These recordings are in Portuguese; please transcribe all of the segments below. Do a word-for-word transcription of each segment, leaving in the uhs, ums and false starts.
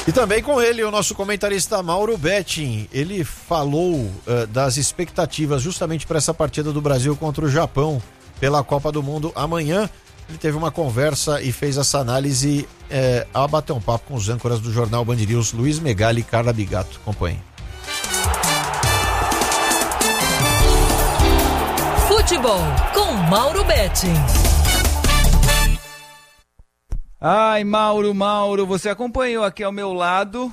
E também com ele, o nosso comentarista Mauro Betting. Ele falou uh, das expectativas justamente para essa partida do Brasil contra o Japão pela Copa do Mundo amanhã. Ele teve uma conversa e fez essa análise eh, a bater um papo com os âncoras do Jornal Band News, Luiz Megali e Carla Bigato. Acompanhe. Futebol com Mauro Betting. Ai, Mauro, Mauro, você acompanhou aqui ao meu lado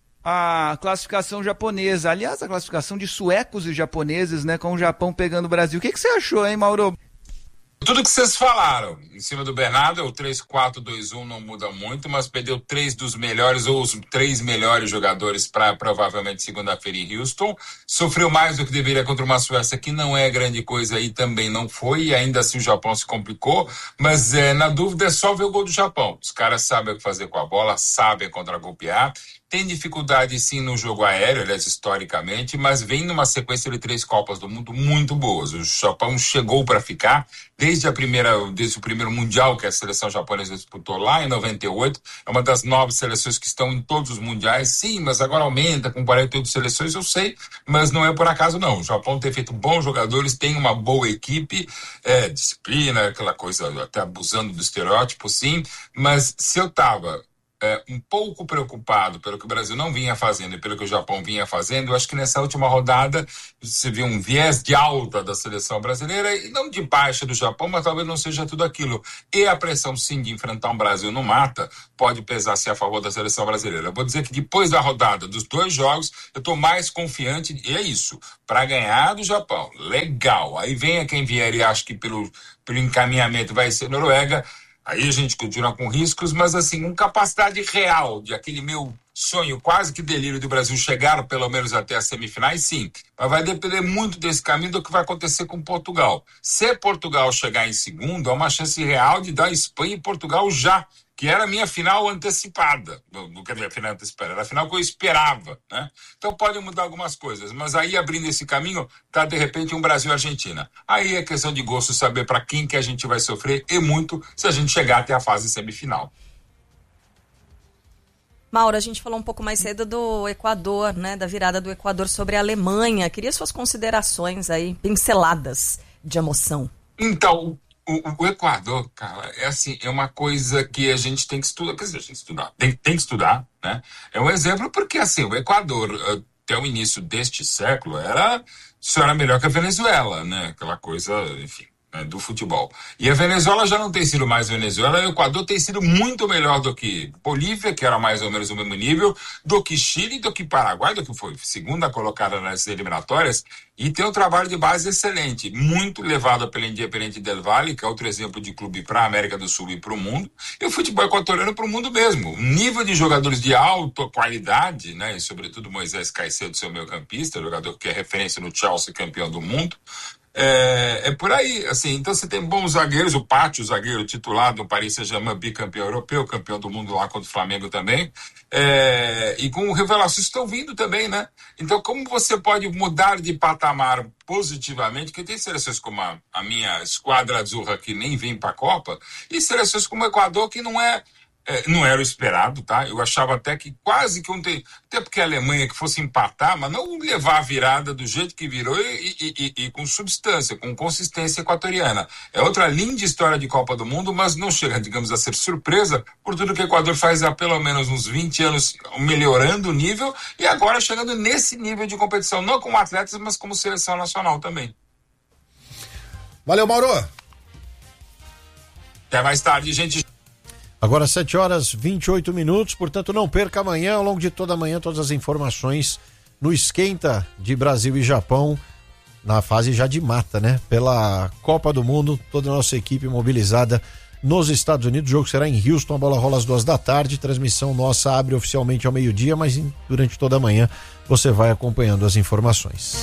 a classificação japonesa. Aliás, a classificação de suecos e japoneses, né, com o Japão pegando o Brasil. O que, que você achou, hein, Mauro? Tudo que vocês falaram em cima do Bernardo, o três quatro dois um não muda muito, mas perdeu três dos melhores ou os três melhores jogadores para provavelmente segunda-feira em Houston. Sofreu mais do que deveria contra uma Suécia que não é grande coisa e também não foi, e ainda assim o Japão se complicou, mas é, na dúvida é só ver o gol do Japão. Os caras sabem o que fazer com a bola, sabem contra-golpear. Tem dificuldade sim no jogo aéreo, aliás, historicamente, mas vem numa sequência de três Copas do Mundo muito boas. O Japão chegou para ficar desde a primeira, desde o primeiro Mundial que a seleção japonesa disputou lá em noventa e oito. É uma das nove seleções que estão em todos os mundiais. Sim, mas agora aumenta com quarenta e oito seleções, eu sei, mas não é por acaso não. O Japão tem feito bons jogadores, tem uma boa equipe, é, disciplina, aquela coisa até abusando do estereótipo, sim, mas se eu tava É, um pouco preocupado pelo que o Brasil não vinha fazendo e pelo que o Japão vinha fazendo, eu acho que nessa última rodada você viu um viés de alta da seleção brasileira e não de baixa do Japão, mas talvez não seja tudo aquilo. E a pressão sim de enfrentar um Brasil no mata pode pesar-se a favor da seleção brasileira. Eu vou dizer que depois da rodada dos dois jogos, eu estou mais confiante, e é isso, para ganhar do Japão. Legal. Aí venha quem vier e acha que pelo, pelo encaminhamento vai ser Noruega. Aí a gente continua com riscos, mas assim, com capacidade real de aquele meu sonho, quase que delírio do Brasil chegar pelo menos até as semifinais, sim. Mas vai depender muito desse caminho do que vai acontecer com Portugal. Se Portugal chegar em segundo, há uma chance real de dar Espanha e Portugal já, que era a minha final antecipada. Não quer dizer a final antecipada, era a final que eu esperava, né? Então podem mudar algumas coisas, mas aí abrindo esse caminho, tá de repente um Brasil-Argentina. Aí é questão de gosto saber para quem que a gente vai sofrer e muito se a gente chegar até a fase semifinal. Mauro, a gente falou um pouco mais cedo do Equador, né? Da virada do Equador sobre a Alemanha. Queria suas considerações aí, pinceladas de emoção. Então, O, o Equador, cara, é assim, é uma coisa que a gente tem que estudar, quer dizer, a gente estudar, tem, tem que estudar, né? É um exemplo porque, assim, o Equador, até o início deste século, era, só era melhor que a Venezuela, né? Aquela coisa, enfim, né, do futebol. E a Venezuela já não tem sido mais Venezuela, e o Equador tem sido muito melhor do que Bolívia, que era mais ou menos o mesmo nível, do que Chile, do que Paraguai, do que foi segunda colocada nas eliminatórias, e tem um trabalho de base excelente, muito levado pela Independiente del Valle, que é outro exemplo de clube para a América do Sul e para o mundo, e o futebol equatoriano para o mundo mesmo. Um nível de jogadores de alta qualidade, né, e sobretudo Moisés Caicedo, seu meio campista, jogador que é referência no Chelsea, campeão do mundo. É, é por aí, assim, então você tem bons zagueiros, o Pátio, zagueiro titular do Paris Saint-Germain, bicampeão europeu, campeão do mundo lá contra o Flamengo também, é, e com revelações estão vindo também, né? Então como você pode mudar de patamar positivamente, que tem seleções como a, a minha esquadra azurra que nem vem para a Copa, e seleções como o Equador que não é É, não era o esperado, tá? Eu achava até que quase que um tem, até porque a Alemanha que fosse empatar, mas não levar a virada do jeito que virou e, e, e, e com substância, com consistência equatoriana. É outra linda história de Copa do Mundo, mas não chega, digamos, a ser surpresa por tudo que o Equador faz há pelo menos uns vinte anos melhorando o nível e agora chegando nesse nível de competição, não como atletas, mas como seleção nacional também. Valeu, Mauro! Até mais tarde, gente. Agora sete horas e vinte e oito minutos, portanto não perca amanhã, ao longo de toda a manhã, todas as informações no Esquenta de Brasil e Japão, na fase já de mata, né? Pela Copa do Mundo, toda a nossa equipe mobilizada nos Estados Unidos. O jogo será em Houston, a bola rola às duas da tarde, transmissão nossa abre oficialmente ao meio-dia, mas durante toda a manhã você vai acompanhando as informações.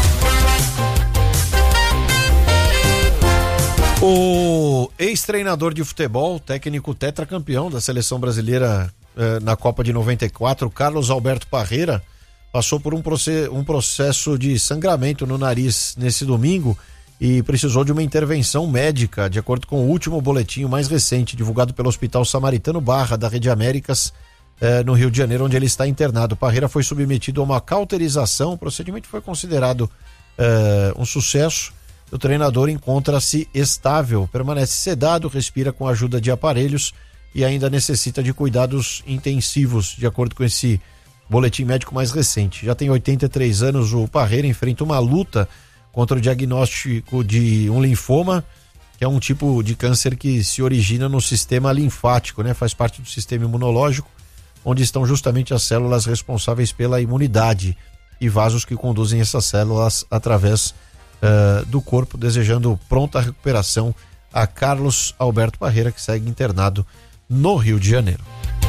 O ex-treinador de futebol, técnico tetracampeão da seleção brasileira eh, na Copa de noventa e quatro, Carlos Alberto Parreira, passou por um, proce- um processo de sangramento no nariz nesse domingo e precisou de uma intervenção médica, de acordo com o último boletim mais recente, divulgado pelo Hospital Samaritano Barra, da Rede Américas. eh, no Rio de Janeiro, onde ele está internado. Parreira foi submetido a uma cauterização, o procedimento foi considerado eh, um sucesso. O treinador encontra-se estável, permanece sedado, respira com a ajuda de aparelhos e ainda necessita de cuidados intensivos, de acordo com esse boletim médico mais recente. Já tem oitenta e três anos, o Parreira enfrenta uma luta contra o diagnóstico de um linfoma, que é um tipo de câncer que se origina no sistema linfático, né? Faz parte do sistema imunológico, onde estão justamente as células responsáveis pela imunidade e vasos que conduzem essas células através uh, do corpo, desejando pronta recuperação a Carlos Alberto Parreira, que segue internado no Rio de Janeiro.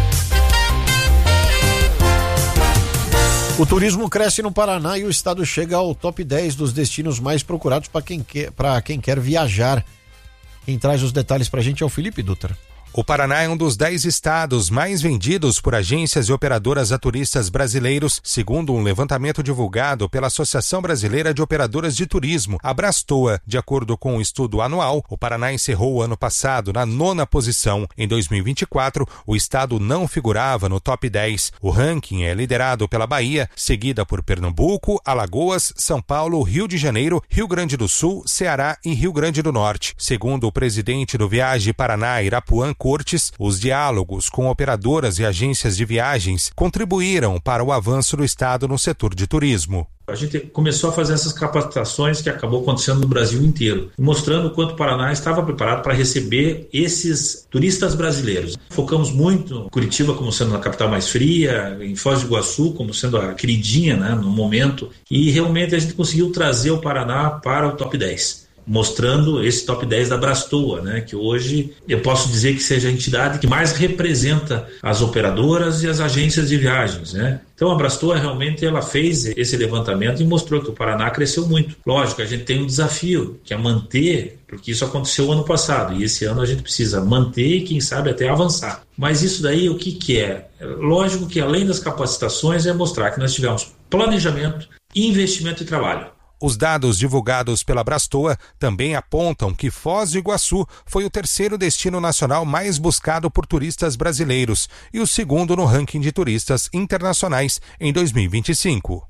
O turismo cresce no Paraná e o estado chega ao top dez dos destinos mais procurados para quem quer, para quem quer viajar. Quem traz os detalhes para a gente é o Felipe Dutra. O Paraná é um dos dez estados mais vendidos por agências e operadoras a turistas brasileiros, segundo um levantamento divulgado pela Associação Brasileira de Operadoras de Turismo, a Brastoa. De acordo com um estudo anual, o Paraná encerrou o ano passado na nona posição. Em dois mil e vinte e quatro, o estado não figurava no top dez. O ranking é liderado pela Bahia, seguida por Pernambuco, Alagoas, São Paulo, Rio de Janeiro, Rio Grande do Sul, Ceará e Rio Grande do Norte. Segundo o presidente do Viagem Paraná, Irapuã Cortes, os diálogos com operadoras e agências de viagens contribuíram para o avanço do estado no setor de turismo. A gente começou a fazer essas capacitações que acabou acontecendo no Brasil inteiro, mostrando o quanto o Paraná estava preparado para receber esses turistas brasileiros. Focamos muito em Curitiba como sendo a capital mais fria, em Foz do Iguaçu como sendo a queridinha, né, no momento, e realmente a gente conseguiu trazer o Paraná para o top dez. Mostrando esse top dez da Brastoa, né, que hoje eu posso dizer que seja a entidade que mais representa as operadoras e as agências de viagens, né? Então a Brastoa realmente ela fez esse levantamento e mostrou que o Paraná cresceu muito. Lógico, a gente tem um desafio, que é manter, porque isso aconteceu ano passado, e esse ano a gente precisa manter e quem sabe até avançar. Mas isso daí o que que é? Lógico que além das capacitações é mostrar que nós tivemos planejamento, investimento e trabalho. Os dados divulgados pela Brastoa também apontam que Foz do Iguaçu foi o terceiro destino nacional mais buscado por turistas brasileiros e o segundo no ranking de turistas internacionais em dois mil e vinte e cinco.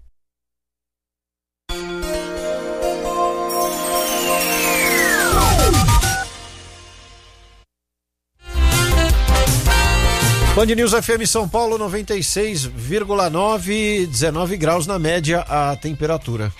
Band News F M São Paulo noventa e seis vírgula nove, dezenove graus na média a temperatura.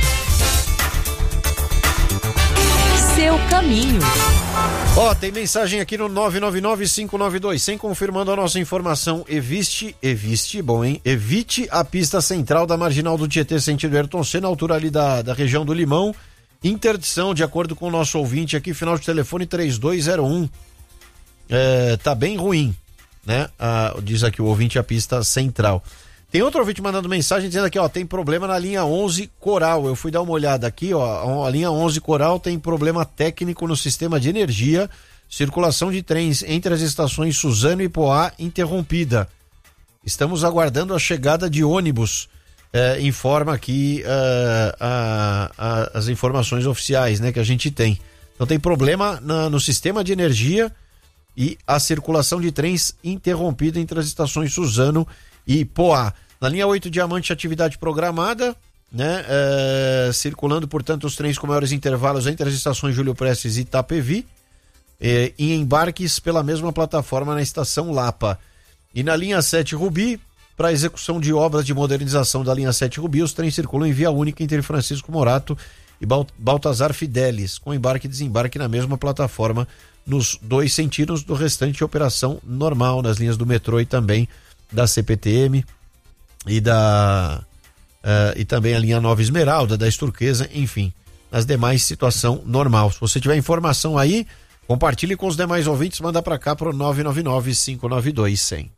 Seu caminho. Ó, oh, tem mensagem aqui no nove nove nove, cinco nove dois zero, confirmando a nossa informação. Evite, evite, bom, hein? Evite a pista central da Marginal do Tietê, sentido Ayrton Senna, altura ali da, da região do Limão. Interdição, de acordo com o nosso ouvinte aqui, final de telefone três dois zero um. É, tá bem ruim, né? Ah, diz aqui o ouvinte, a pista central. Tem outro ouvinte mandando mensagem dizendo aqui, ó, tem problema na linha onze Coral. Eu fui dar uma olhada aqui, ó, a linha onze Coral tem problema técnico no sistema de energia, circulação de trens entre as estações Suzano e Poá interrompida. Estamos aguardando a chegada de ônibus, eh, informa aqui eh, a, a, as informações oficiais, né, que a gente tem. Então tem problema na, no sistema de energia e a circulação de trens interrompida entre as estações Suzano e Poá. Na linha oito Diamante, atividade programada, né? É, circulando, portanto, os trens com maiores intervalos entre as estações Júlio Prestes e Itapevi, é, e embarques pela mesma plataforma na estação Lapa. E na linha sete Rubi, para execução de obras de modernização da linha sete Rubi, os trens circulam em via única entre Francisco Morato e Baltazar Fidelis, com embarque e desembarque na mesma plataforma nos dois sentidos. Do restante, operação normal nas linhas do metrô e também da C P T M e da uh, e também a linha Nova Esmeralda, da Esturquesa, enfim, nas demais situação normal. Se você tiver informação aí, compartilhe com os demais ouvintes, manda para cá pro nove nove nove, cinco nove dois, cem.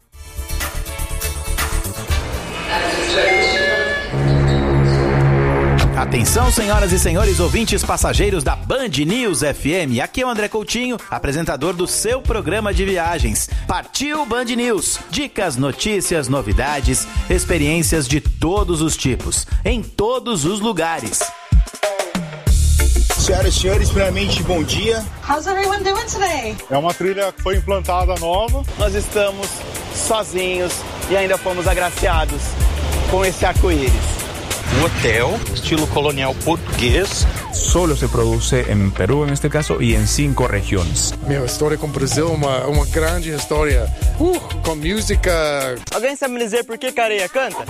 Atenção, senhoras e senhores ouvintes passageiros da Band News F M. Aqui é o André Coutinho, apresentador do seu programa de viagens. Partiu Band News. Dicas, notícias, novidades, experiências de todos os tipos, em todos os lugares. Senhoras e senhores, primeiramente, bom dia. How's everyone doing today? É uma trilha que foi implantada nova. Nós estamos sozinhos e ainda fomos agraciados com esse arco-íris. Um hotel, estilo colonial português. Solo se produce em Peru, neste caso, e em cinco regiões. Minha história com o Brasil é uma, uma grande história. Uh, com música. Alguém sabe me dizer por que Careia canta?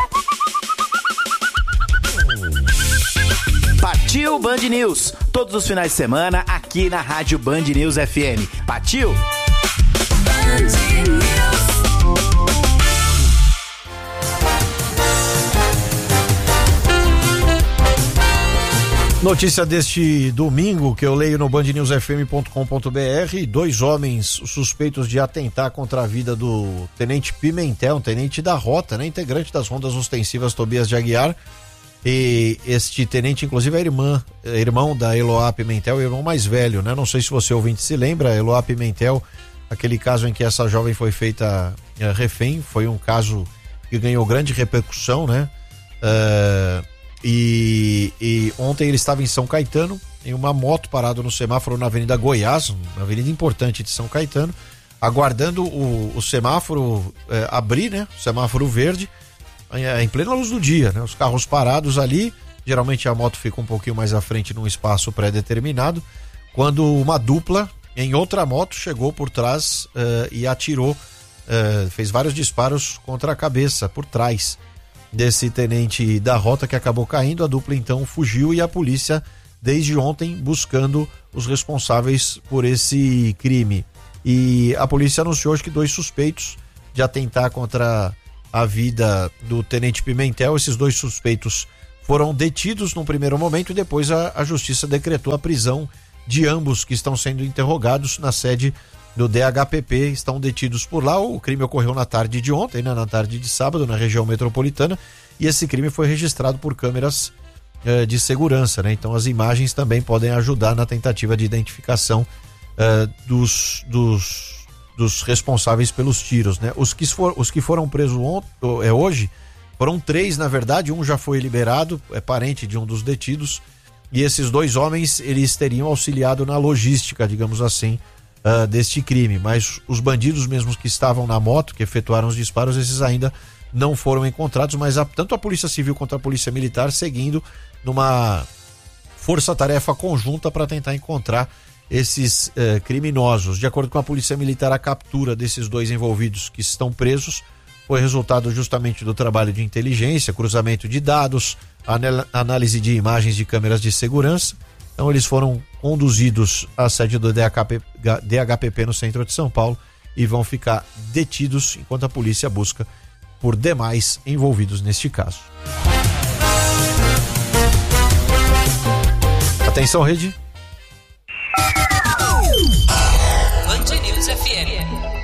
Partiu Band News, todos os finais de semana aqui na Rádio Band News F M. Partiu! Notícia deste domingo que eu leio no band news f m ponto com ponto b r: dois homens suspeitos de atentar contra a vida do tenente Pimentel, um tenente da rota, né, integrante das rondas ostensivas Tobias de Aguiar. E este tenente, inclusive, é irmã, é irmão da Eloá Pimentel, o irmão mais velho, né? Não sei se você ouvinte se lembra, Eloá Pimentel, aquele caso em que essa jovem foi feita é, refém, foi um caso que ganhou grande repercussão, né? Uh, e, e ontem ele estava em São Caetano, em uma moto parada no semáforo na Avenida Goiás, uma avenida importante de São Caetano, aguardando o, o semáforo é, abrir, né? O semáforo verde, em plena luz do dia, né? Os carros parados ali, geralmente a moto fica um pouquinho mais à frente num espaço pré-determinado, quando uma dupla em outra moto chegou por trás uh, e atirou, uh, fez vários disparos contra a cabeça, por trás desse tenente da rota, que acabou caindo. A dupla então fugiu e a polícia desde ontem buscando os responsáveis por esse crime. E a polícia anunciou hoje que dois suspeitos de atentar contra a vida do tenente Pimentel, esses dois suspeitos foram detidos num primeiro momento e depois a, a justiça decretou a prisão de ambos que estão sendo interrogados na sede do D H P P, estão detidos por lá. O crime ocorreu na tarde de ontem, né, na tarde de sábado, na região metropolitana, e esse crime foi registrado por câmeras eh, de segurança, né? Então as imagens também podem ajudar na tentativa de identificação eh, dos, dos dos responsáveis pelos tiros, né? Os que, for, os que foram presos ontem, é, hoje foram três, na verdade. Um já foi liberado, é parente de um dos detidos, e esses dois homens, eles teriam auxiliado na logística, digamos assim, uh, deste crime, mas os bandidos mesmos que estavam na moto, que efetuaram os disparos, esses ainda não foram encontrados, mas a, tanto a Polícia Civil quanto a Polícia Militar seguindo numa força-tarefa conjunta para tentar encontrar esses eh, criminosos. De acordo com a Polícia Militar, a captura desses dois envolvidos que estão presos foi resultado justamente do trabalho de inteligência, cruzamento de dados, análise de imagens de câmeras de segurança. Então eles foram conduzidos à sede do D H P, D H P P no centro de São Paulo e vão ficar detidos enquanto a polícia busca por demais envolvidos neste caso. Atenção, rede. Band News F M.